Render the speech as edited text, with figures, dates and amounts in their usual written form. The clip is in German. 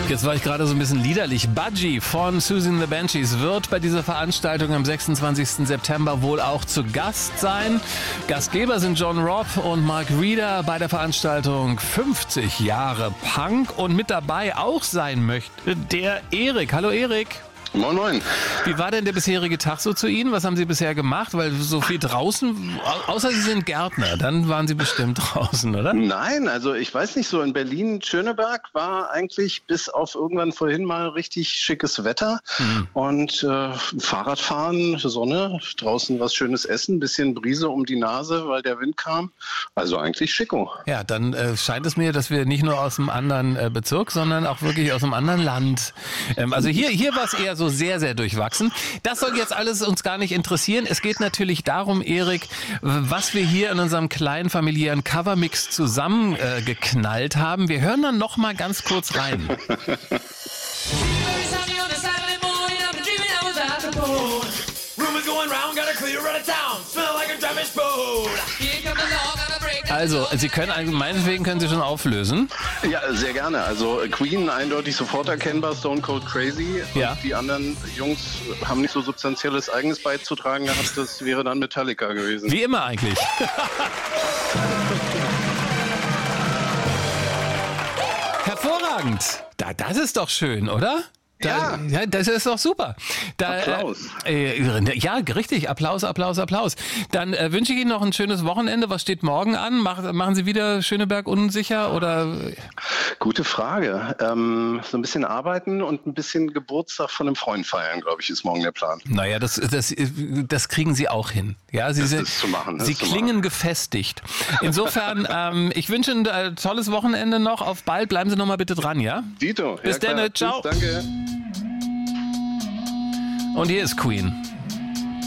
Jetzt war ich gerade so ein bisschen liederlich. Budgie von Siouxsie and the Banshees wird bei dieser Veranstaltung am 26. September wohl auch zu Gast sein. Gastgeber sind John Robb und Mark Reeder bei der Veranstaltung 50 Jahre Punk. Und mit dabei auch sein möchte der Erik. Hallo Erik. Moin, moin. Wie war denn der bisherige Tag so zu Ihnen? Was haben Sie bisher gemacht? Weil so viel draußen, außer Sie sind Gärtner, dann waren Sie bestimmt draußen, oder? Nein, also ich weiß nicht, so in Berlin-Schöneberg war eigentlich bis auf irgendwann vorhin mal richtig schickes Wetter und Fahrradfahren, Sonne, draußen was Schönes essen, bisschen Brise um die Nase, weil der Wind kam. Also eigentlich schicko. Ja, dann scheint es mir, dass wir nicht nur aus einem anderen Bezirk, sondern auch wirklich aus einem anderen Land. Also hier war es eher so sehr, sehr durchwachsen. Das soll jetzt alles uns gar nicht interessieren. Es geht natürlich darum, Erik, was wir hier in unserem kleinen familiären Covermix zusammengeknallt haben. Wir hören dann noch mal ganz kurz rein. Also, Sie können, meinetwegen können Sie schon auflösen. Ja, sehr gerne. Also Queen eindeutig sofort erkennbar, Stone Cold Crazy. Ja. Und die anderen Jungs haben nicht so substanzielles Eigenes beizutragen gehabt. Das wäre dann Metallica gewesen. Wie immer eigentlich. Hervorragend. Das ist doch schön, oder? Ja, das ist doch super. Applaus. Ja, richtig. Applaus. Dann wünsche ich Ihnen noch ein schönes Wochenende. Was steht morgen an? Machen Sie wieder Schöneberg unsicher oder? Gute Frage. So ein bisschen arbeiten und ein bisschen Geburtstag von einem Freund feiern, glaube ich, ist morgen der Plan. Naja, das kriegen Sie auch hin. Ja, Sie klingen gefestigt. Insofern, ich wünsche ein tolles Wochenende noch. Auf bald. Bleiben Sie noch mal bitte dran, ja? Dito. Bis dann. Ciao. Tschüss, danke. Und hier ist Queen.